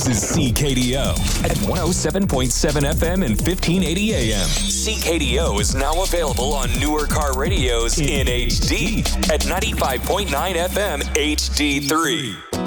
This is CKDO at 107.7 FM and 1580 AM. CKDO is now available on newer car radios in HD at 95.9 FM HD3.